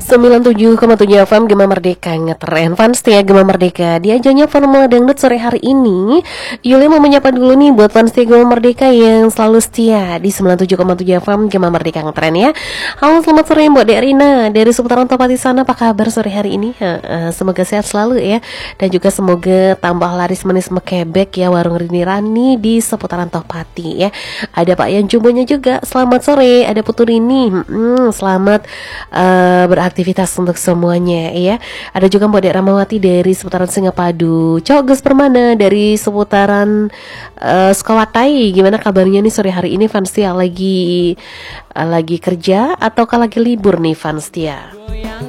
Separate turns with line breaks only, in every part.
97,7 FM Gema Merdeka ngetren fans setia Gema Merdeka. Di ajangnya Formula Dangdut sore hari ini, Yuli mau menyapa dulu nih buat fans setia Gema Merdeka yang selalu setia di 97,7 FM Gema Merdeka ngetren ya. Halo, selamat sore Mbak Dek Rina dari seputaran Topati sana. Apa kabar sore hari ini? Semoga sehat selalu ya. Dan juga semoga tambah laris manis mekebek ya warung Rini Rani di seputaran Topati ya. Ada Pak Yan Jumbonya juga. Selamat sore. Ada Putu Rini. Selamat beraktivitas untuk semuanya ya. Ada juga Mbak Dek Ramawati dari seputaran Singapadu. Cok Gus Permana dari seputaran Sukawatai. Gimana kabarnya nih sore hari ini fans Tia? Lagi kerja ataukah lagi libur nih fans Tia?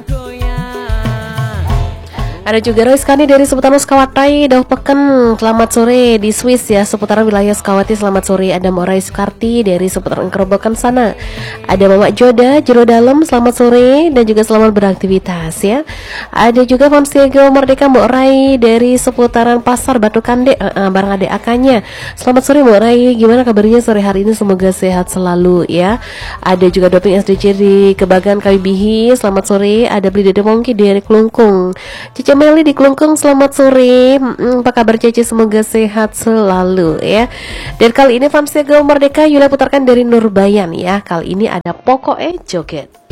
Ada juga Roy Skani dari seputaran Sukawatai, Dauh Peken, selamat sore di Swiss ya, seputaran wilayah Sukawati, selamat sore. Ada Mbak Rai Sukarti dari seputaran Kerobokan sana. Ada Mama Joda, Jero Dalam, selamat sore dan juga selamat beraktivitas ya. Ada juga fans Gema Merdeka Mbak Rai dari seputaran Pasar Batu Kande, bareng adik akanya. Selamat sore Mbak Rai, gimana kabarnya sore hari ini? Semoga sehat selalu ya. Ada juga Doping SDC di Kebagan Kawibihi, selamat sore. Ada Beli Dede Mongki dari Kelungkung. Cica Meli di Kelungkung, selamat sore. Apa kabar Cece? Semoga sehat selalu ya. Dan kali ini fans Gema Merdeka Yula putarkan dari Nurbayan ya. Kali ini ada Pokoknya Joget.